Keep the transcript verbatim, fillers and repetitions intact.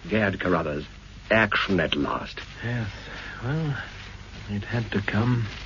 Gad Carruthers, action at last. Yes, well, it had to come.